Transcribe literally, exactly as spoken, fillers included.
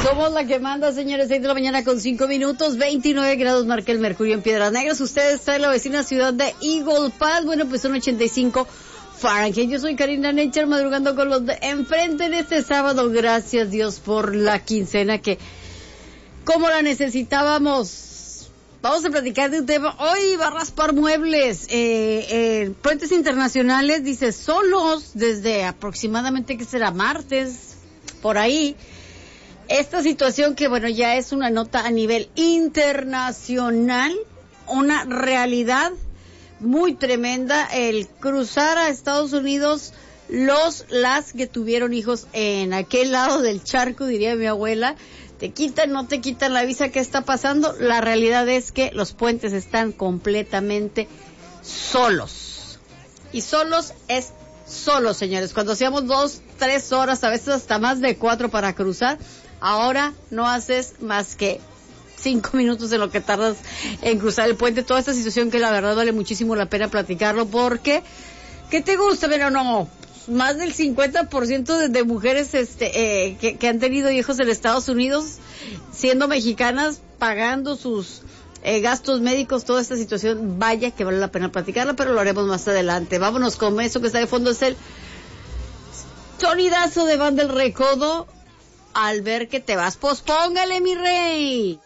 Somos la que manda, señores, seis de la mañana con cinco minutos, veintinueve grados marca el mercurio en Piedras Negras. Usted está en la vecina ciudad de Eagle Pass, bueno, pues son ochenta y cinco Fahrenheit. Yo soy Karina Nature, madrugando con los de enfrente en este sábado. Gracias Dios por la quincena que, como la necesitábamos. Vamos a platicar de un tema. Hoy va a raspar muebles. Eh, eh, puentes internacionales, dice, solos desde aproximadamente, ¿qué será? Martes, por ahí. Esta situación que, bueno, ya es una nota a nivel internacional, una realidad muy tremenda, el cruzar a Estados Unidos, los, las que tuvieron hijos en aquel lado del charco, diría mi abuela, te quitan, no te quitan la visa, ¿qué está pasando? La realidad es que los puentes están completamente solos. Y solos es solos, señores. Cuando hacíamos dos, tres horas, a veces hasta más de cuatro para cruzar, ahora no haces más que cinco minutos en lo que tardas en cruzar el puente. Toda esta situación que la verdad vale muchísimo la pena platicarlo, porque ¿qué te gusta? Pero no, más del cincuenta por ciento de, de mujeres este eh, que, que han tenido hijos en Estados Unidos, siendo mexicanas, pagando sus eh, gastos médicos, toda esta situación, vaya que vale la pena platicarla, pero lo haremos más adelante. Vámonos con eso que está de fondo, es el sonidazo de Banda El Recodo. Al ver que te vas, pues póngale, mi rey.